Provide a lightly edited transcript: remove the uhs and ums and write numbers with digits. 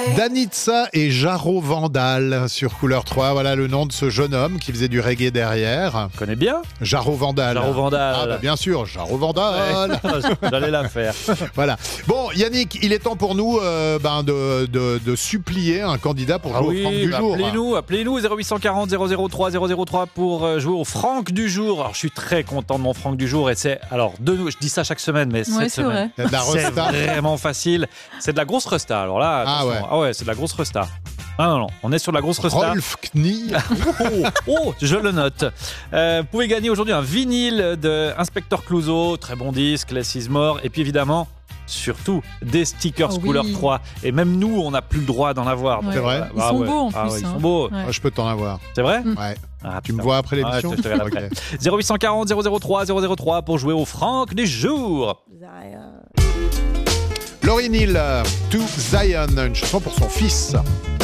Danitza et Jaro Vandal sur Couleur 3. Voilà le nom de ce jeune homme qui faisait du reggae derrière. Tu connais bien Jaro Vandal. Jaro Vandal. Ah bah bien sûr, Jaro Vandal. Ouais, j'allais la faire. Voilà. Bon, Yannick, il est temps pour nous de supplier un candidat pour jouer au Franck du jour. Appelez-nous 0840 003 003 pour jouer au Franck du jour. Alors je suis très content de mon Franck du jour et c'est je dis ça chaque semaine, mais cette semaine c'est de la c'est resta. vraiment facile. C'est de la grosse resta. Alors là, ouais, c'est de la grosse resta. Non, on est sur de la grosse resta. Rolf Knie. Je le note. Vous pouvez gagner aujourd'hui un vinyle de Inspector Clouseau, très bon disque, Less is More, et puis évidemment, surtout des stickers Couleur 3. Et même nous, on n'a plus le droit d'en avoir. C'est vrai. Ils sont beaux en plus. Ils sont beaux. Moi, je peux t'en avoir. C'est vrai? Ouais. Tu me vois après l'émission? Je te regarde après. 0840 003 003 pour jouer au Franck du jour. Lauryn Hill, To Zion, une chanson pour son fils.